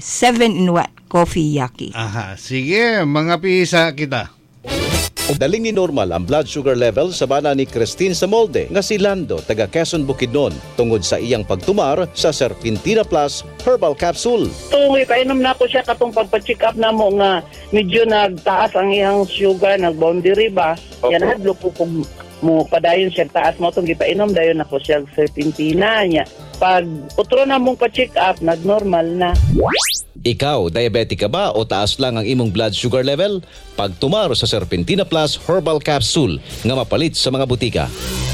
7-in-1 Coffee Yaki. Aha, sige, mga pisa kita. Daling ni normal ang blood sugar level sa bana ni Christine Samolde nga si Lando taga Quezon Bukidnon tungod sa iyang pagtumar sa Serpentina Plus Herbal Capsule. Tungoy, kainom na ko siya katong pagpa-check up na mo nga medyo nagtaas ang iyang sugar, nag-boundary ba? Okay. Yan hadlo ko kung mo padayon siya taas mo itong gipainom dayon ako siya Serpentina niya. Pag utro na mong pa-check up, nag-normal na. Ikaw, diabetic ka ba o taas lang ang imong blood sugar level? Pagtumar sa Serpentina Plus Herbal Capsule nga mapalit sa mga butika.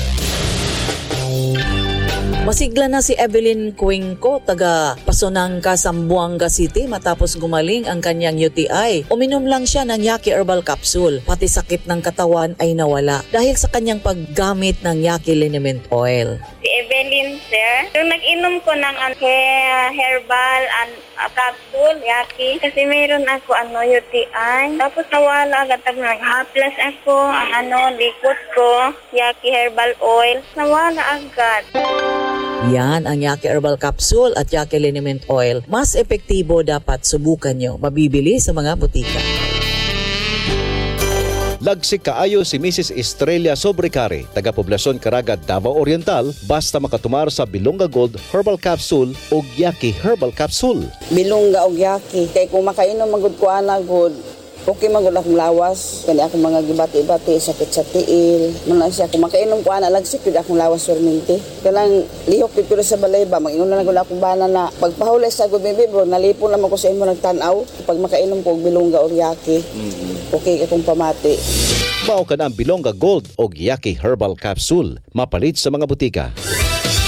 Masigla na si Evelyn Cuenco, taga Pasonangka, Zamboanga City matapos gumaling ang kanyang UTI. Uminom lang siya ng Yaki Herbal Capsule. Pati sakit ng katawan ay nawala dahil sa kanyang paggamit ng Yaki Liniment Oil. Si Evelyn, sir, yung nag-inom ko ng herbal and capsule, Yaki, kasi mayroon ako UTI. Tapos nawala agad nag-haplas ako ang liquid ko, Yaki Herbal Oil. Nawala agad. Yan ang Yaki Herbal Capsule at Yaki Liniment Oil. Mas epektibo, dapat subukan nyo. Mabibili sa mga butika. Lagsik kaayo si Mrs. Estrella Sobrecari, taga Poblasyon Caraga, Davao Oriental, basta makatumar sa Bilonga Gold Herbal Capsule o Yaki Herbal Capsule. Bilongga og Yaki, kay kung makainom magud ko ana good, okay magud akong lawas, kani akong mga gibati-bati, sakit sa tiil. Man siya kung makainom ko ana lagsik gud akong lawas perminti. Kanang lihok gid ko sa balay ba, mag-ingon na gud akong bana na pagpahuli sa gud bibi bro, nalipon naman ko sa imo nagtan-aw. Pag makainom ko og Bilongga og Yaki, okay akong pamati. Mao ka na ang Bilonga Gold o Yaki Herbal Capsule, mapalit sa mga butika.